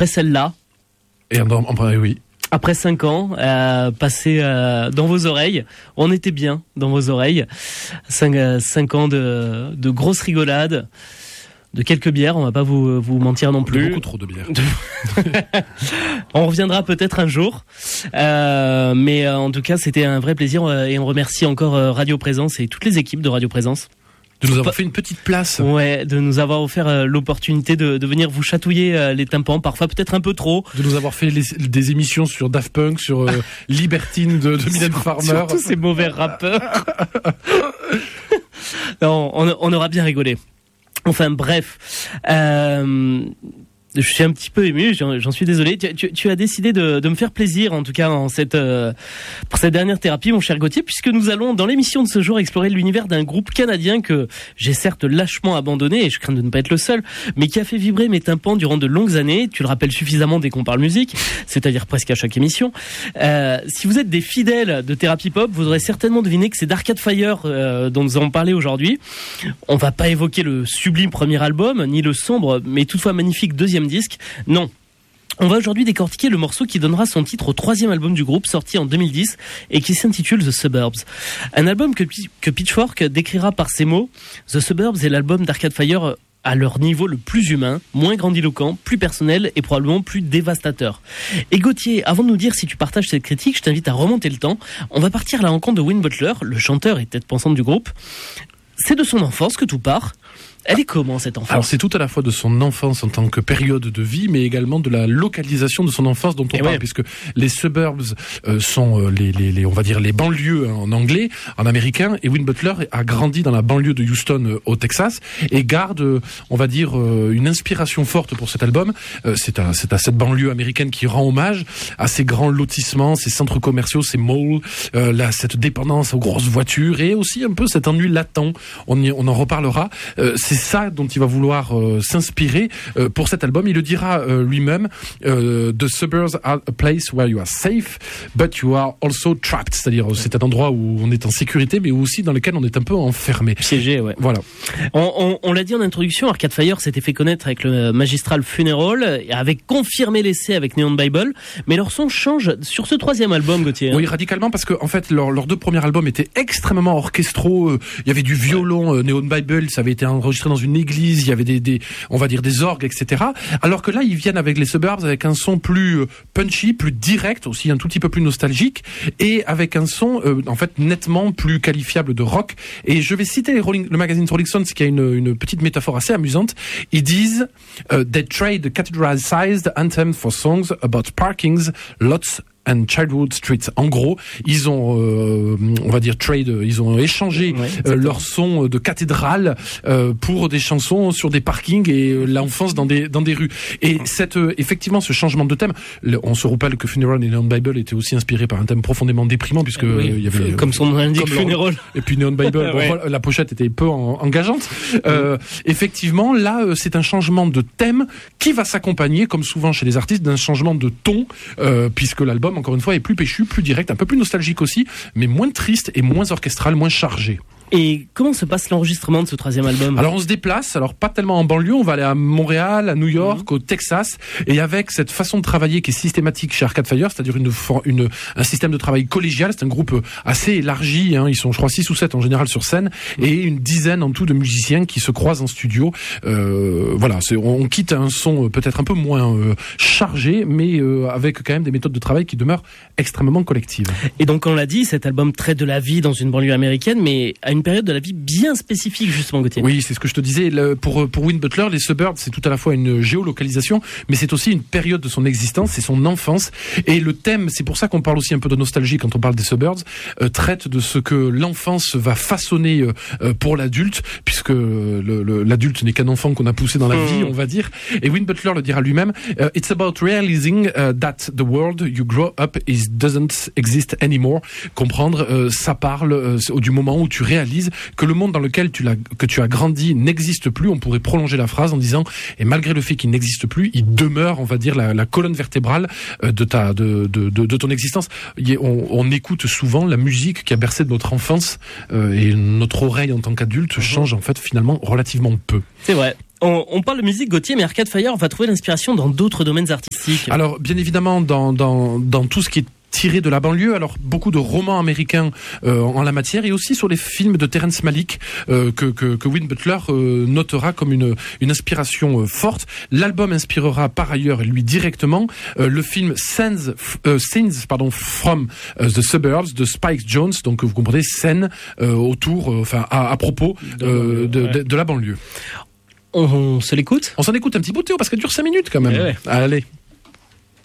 après celle-là. Oui. Après 5 ans, passés dans vos oreilles, on était bien dans vos oreilles. 5 ans de grosses rigolades, de quelques bières, on va pas vous mentir non plus. Beaucoup trop de bières. On reviendra peut-être un jour, mais en tout cas c'était un vrai plaisir et on remercie encore Radio Présence et toutes les équipes de Radio Présence. De nous avoir fait une petite place. Ouais, de nous avoir offert l'opportunité de venir vous chatouiller les tympans, parfois peut-être un peu trop. De nous avoir fait des émissions sur Daft Punk, sur Libertine de Mylène Farmer. Sur tous ces mauvais rappeurs. Non, on aura bien rigolé. Enfin bref, je suis un petit peu ému, j'en suis désolé. Tu as décidé de me faire plaisir, en tout cas pour cette dernière thérapie, mon cher Gauthier, puisque nous allons, dans l'émission de ce jour, explorer l'univers d'un groupe canadien que j'ai certes lâchement abandonné, et je crains de ne pas être le seul, mais qui a fait vibrer mes tympans durant de longues années. Tu le rappelles suffisamment dès qu'on parle musique, c'est-à-dire presque à chaque émission. Si vous êtes des fidèles de Thérapie Pop, vous aurez certainement deviné que c'est d'Arcade Fire dont nous allons parler aujourd'hui. On va pas évoquer le sublime premier album, ni le sombre, mais toutefois magnifique deuxième disque. Non. On va aujourd'hui décortiquer le morceau qui donnera son titre au 3e album du groupe, sorti en 2010 et qui s'intitule The Suburbs. Un album que Pitchfork décrira par ces mots. The Suburbs est l'album d'Arcade Fire à leur niveau le plus humain, moins grandiloquent, plus personnel et probablement plus dévastateur. Et Gauthier, avant de nous dire si tu partages cette critique, je t'invite à remonter le temps. On va partir à la rencontre de Win Butler, le chanteur et tête pensante du groupe. C'est de son enfance que tout part. Elle est comment cette enfance ? Alors c'est tout à la fois de son enfance en tant que période de vie, mais également de la localisation de son enfance dont on parle, puisque les suburbs sont les on va dire les banlieues en anglais, en américain, et Win Butler a grandi dans la banlieue de Houston au Texas et garde, on va dire, une inspiration forte pour cet album. C'est à cette banlieue américaine qui rend hommage à ces grands lotissements, ces centres commerciaux, ces malls, cette dépendance aux grosses voitures et aussi un peu cet ennui latent. On en reparlera. C'est ça dont il va vouloir s'inspirer pour cet album. Il le dira lui-même. The suburbs are a place where you are safe, but you are also trapped. C'est-à-dire, c'est un endroit où on est en sécurité, mais aussi dans lequel on est un peu enfermé. Piégé, ouais. Voilà. On l'a dit en introduction, Arcade Fire s'était fait connaître avec le magistral Funeral, et avait confirmé l'essai avec Neon Bible, mais leur son change sur ce 3e album, Gauthier. Oui, radicalement, parce que en fait, leurs 2 premiers albums étaient extrêmement orchestraux. Il y avait du violon, Neon Bible, ça avait été enregistré dans une église, il y avait on va dire des orgues, etc. Alors que là, ils viennent avec les Suburbs avec un son plus punchy, plus direct, aussi un tout petit peu plus nostalgique, et avec un son en fait nettement plus qualifiable de rock. Et je vais citer le magazine Rolling Stones qui a une petite métaphore assez amusante. Ils disent they trade cathedral-sized anthem for songs about parkings, lots and Childhood Streets. En gros, ils ont, on va dire ils ont échangé leur son de cathédrale pour des chansons sur des parkings et l'enfance dans des rues. Et effectivement, ce changement de thème, on se rappelle que Funeral et Neon Bible étaient aussi inspirés par un thème profondément déprimant puisque il y avait comme son nom l'indique, Funeral. Et puis Neon Bible, la pochette était peu engageante. Effectivement, là, c'est un changement de thème qui va s'accompagner, comme souvent chez les artistes, d'un changement de ton, puisque l'album, encore une fois, est plus péchu, plus direct, un peu plus nostalgique aussi, mais moins triste et moins orchestral, moins chargé. Et comment se passe l'enregistrement de ce 3e album ? Alors on se déplace, alors pas tellement en banlieue, on va aller à Montréal, à New York, au Texas, et avec cette façon de travailler qui est systématique chez Arcade Fire, c'est-à-dire un système de travail collégial. C'est un groupe assez élargi, ils sont je crois 6 ou 7 en général sur scène, et une dizaine en tout de musiciens qui se croisent en studio. Voilà, on quitte un son peut-être un peu moins chargé, mais avec quand même des méthodes de travail qui demeurent extrêmement collectives. Et donc on l'a dit, cet album traite de la vie dans une banlieue américaine, mais à une période de la vie bien spécifique, justement, Gauthier. Oui, c'est ce que je te disais. Pour Win Butler, les Suburbs, c'est tout à la fois une géolocalisation, mais c'est aussi une période de son existence, c'est son enfance. Et le thème, c'est pour ça qu'on parle aussi un peu de nostalgie quand on parle des Suburbs, traite de ce que l'enfance va façonner pour l'adulte, puisque l'adulte n'est qu'un enfant qu'on a poussé dans la vie, on va dire. Et Win Butler le dira lui-même, it's about realizing that the world you grow up doesn't exist anymore. Comprendre, ça parle du moment où tu réalises que le monde dans lequel tu as grandi n'existe plus. On pourrait prolonger la phrase en disant, et malgré le fait qu'il n'existe plus, il demeure, on va dire, la colonne vertébrale de ton existence. On écoute souvent la musique qui a bercé de notre enfance, et notre oreille en tant qu'adulte change en fait finalement relativement peu. C'est vrai. On parle de musique, Gauthier, mais Arcade Fire va trouver l'inspiration dans d'autres domaines artistiques. Alors, bien évidemment, dans tout ce qui est tiré de la banlieue, alors beaucoup de romans américains en la matière, et aussi sur les films de Terrence Malick que Win Butler notera comme une inspiration forte. L'album inspirera par ailleurs lui directement le film Scenes from the Suburbs de Spike Jonze, donc vous comprenez, scène autour, à propos de la banlieue. On se l'écoute ? On s'en écoute un petit bout, Théo, parce qu'elle dure 5 minutes quand même. Ouais. Allez.